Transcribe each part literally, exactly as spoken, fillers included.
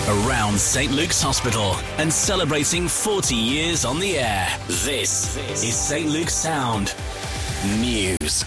Around Saint Luke's Hospital and celebrating forty years on the air. This is Saint Luke's Sound News.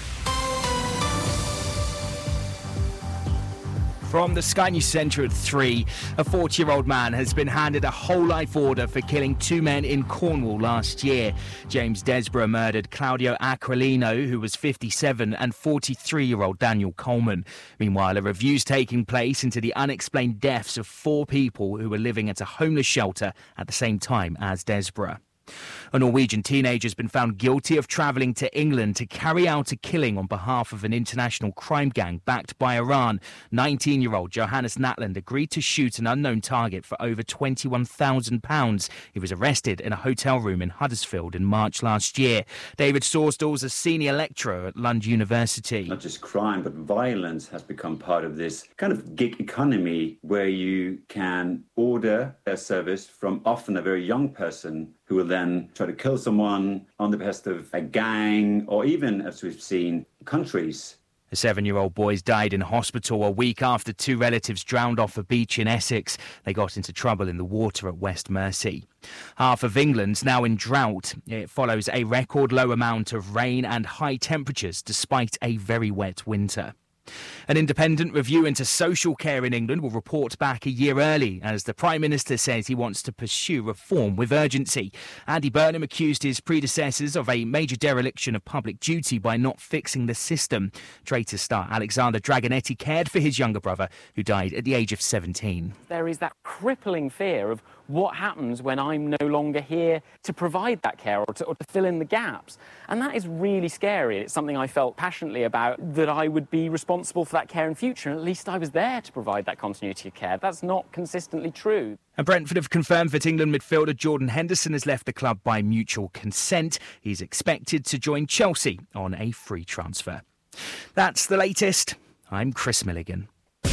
From the Sky News Centre at three, a forty-year-old man has been handed a whole-life order for killing two men in Cornwall last year. James Desborough murdered Claudio Aquilino, who was fifty-seven, and forty-three-year-old Daniel Coleman. Meanwhile, a review's taking place into the unexplained deaths of four people who were living at a homeless shelter at the same time as Desborough. A Norwegian teenager has been found guilty of travelling to England to carry out a killing on behalf of an international crime gang backed by Iran. nineteen-year-old Johannes Natland agreed to shoot an unknown target for over twenty-one thousand pounds. He was arrested in a hotel room in Huddersfield in March last year. David Sorsdal's a senior lecturer at Lund University. Not just crime, but violence has become part of this kind of gig economy where you can order a service from often a very young person who will then try to kill someone on the behest of a gang or even, as we've seen, countries. A seven-year-old boy died in hospital a week after two relatives drowned off a beach in Essex. They got into trouble in the water at West Mersey. Half of England's now in drought. It follows a record low amount of rain and high temperatures despite a very wet winter. An independent review into social care in England will report back a year early as the Prime Minister says he wants to pursue reform with urgency. Andy Burnham accused his predecessors of a major dereliction of public duty by not fixing the system. Traitors star Alexander Dragonetti cared for his younger brother, who died at the age of seventeen. There is that crippling fear of what happens when I'm no longer here to provide that care or to, or to fill in the gaps. And that is really scary. It's something I felt passionately about, that I would be responsible for that care in future, and at least I was there to provide that continuity of care. That's not consistently true. And Brentford have confirmed that England midfielder Jordan Henderson has left the club by mutual consent. He's expected to join Chelsea on a free transfer. That's the latest. I'm Chris Milligan.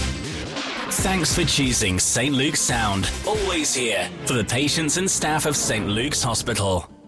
Thanks for choosing Saint Luke's Sound. Always here for the patients and staff of Saint Luke's Hospital.